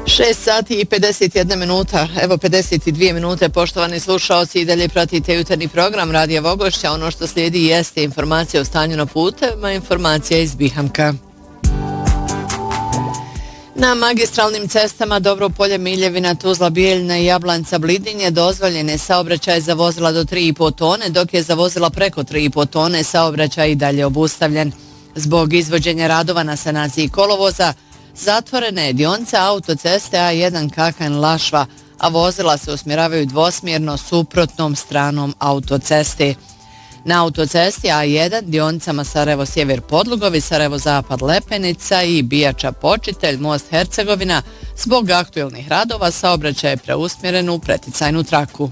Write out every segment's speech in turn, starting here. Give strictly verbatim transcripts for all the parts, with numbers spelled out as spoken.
šest sati i pedeset jedna minuta, evo pedeset dvije minute, poštovani slušaoci, i dalje pratite jutarnji program Radija Vogošća. Ono što slijedi jeste informacija o stanju na putevima, informacija iz Bihamka. Na magistralnim cestama Dobropolje, Miljevina, Tuzla, Bijeljna i Jablanca, Blidinje dozvoljen je saobraćaj za vozila do tri i po tone, dok je za vozila preko tri i po tone saobraćaj i dalje obustavljen. Zbog izvođenja radova na sanaciji kolovoza, zatvorena je dionica autoceste A jedan Kakan-Lašva, a vozila se usmjeravaju dvosmjerno suprotnom stranom autoceste. Na autocesti A jedan dionicama Sarajevo-Sjever Podlugovi, Sarajevo-Zapad Lepenica i Bijača-Počitelj, Most Hercegovina, zbog aktuelnih radova saobraćaj je preusmjeren u preticajnu traku.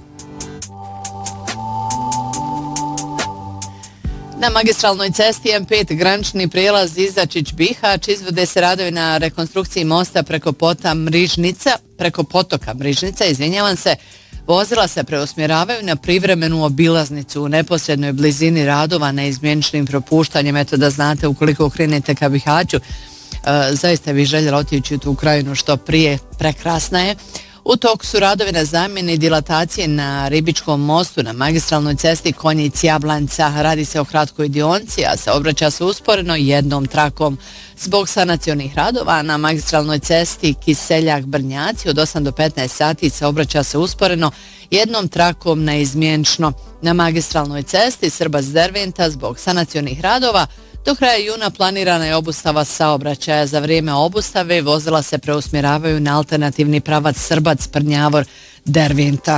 Na magistralnoj cesti M pet granični prijelaz Izačić-Bihać izvode se radovi na rekonstrukciji mosta preko pota Mrižnica, preko potoka Mrižnica, izvinjavam se. Vozila se preusmjeravaju na privremenu obilaznicu u neposrednoj blizini radova neizmjeničnim propuštanjem. Eto da znate, ukoliko krenete ka Bihaću, e, zaista bih željela otići u tu krajinu što prije, prekrasna je. U toku su radovi na zamjeni i dilatacije na Ribičkom mostu na magistralnoj cesti Konjic-Jablanca. Radi se o kratkoj dionici, a saobraća se usporeno jednom trakom. Zbog sanacionih radova na magistralnoj cesti Kiseljak-Brnjaci od osam do petnaest sati saobraća se usporeno jednom trakom neizmjenično. Na magistralnoj cesti Srbac-Derventa zbog sanacionih radova do kraja juna planirana je obustava saobraćaja. Za vrijeme obustave vozila se preusmjeravaju na alternativni pravac Srbac-Prnjavor-Derventa.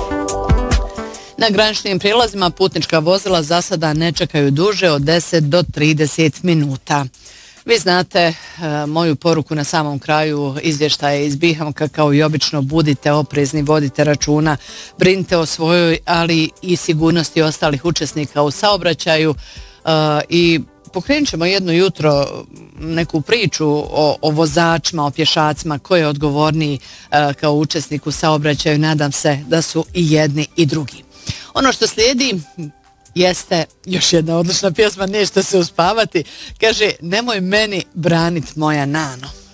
Na graničnim prijelazima putnička vozila za sada ne čekaju duže od deset do trideset minuta. Vi znate e, moju poruku na samom kraju izvještaja iz Bihamka, kao i obično budite oprezni, vodite računa, brinite o svojoj, ali i sigurnosti ostalih učesnika u saobraćaju e, i pokrenut ćemo jedno jutro neku priču o, o vozačima, o pješacima, ko je odgovorniji e, kao učesnik u saobraćaju. Nadam se da su i jedni i drugi. Ono što slijedi jeste još jedna odlična pjesma, nešto se uspavati. Kaže, nemoj meni branit moja nano.